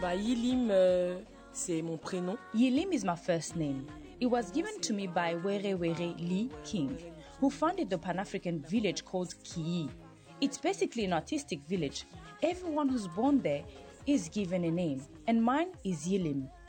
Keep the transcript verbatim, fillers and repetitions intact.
Bah, Yilim, euh, c'est mon prénom. Yilim is my first name. It was given to me by Were Were Lee King, who founded the Pan-African village called Kii. It's basically an artistic village. Everyone who's born there is given a name, and mine is Yilim.